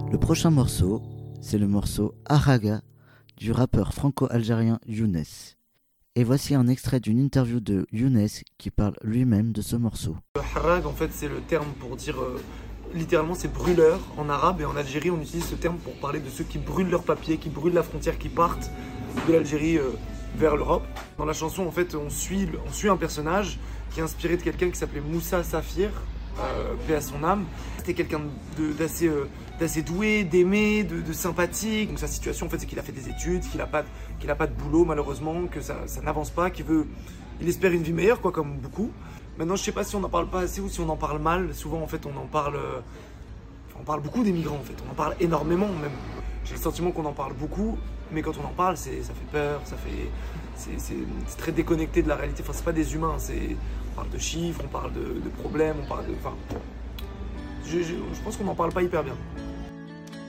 Le prochain morceau, c'est le morceau Haraga du rappeur franco-algérien Younes. Et voici un extrait d'une interview de Younes qui parle lui-même de ce morceau. Le harag, en fait, c'est le terme pour dire, littéralement, c'est brûleur en arabe. Et en Algérie, on utilise ce terme pour parler de ceux qui brûlent leurs papiers, qui brûlent la frontière, qui partent de l'Algérie vers l'Europe. Dans la chanson, en fait, on suit un personnage qui est inspiré de quelqu'un qui s'appelait Moussa Safir, paix à son âme. C'était quelqu'un d'assez doué, d'aimé, de sympathique. Donc sa situation, en fait, c'est qu'il a fait des études, qu'il a pas de boulot malheureusement, que ça n'avance pas, il espère une vie meilleure, quoi, comme beaucoup. Maintenant, je sais pas si on n'en parle pas assez ou si on en parle mal. Souvent, en fait, on parle beaucoup des migrants, en fait. On en parle énormément, même. J'ai le sentiment qu'on en parle beaucoup, mais quand on en parle, ça fait peur, c'est très déconnecté de la réalité. Enfin, c'est pas des humains, on parle de chiffres, on parle de problèmes, je pense qu'on n'en parle pas hyper bien.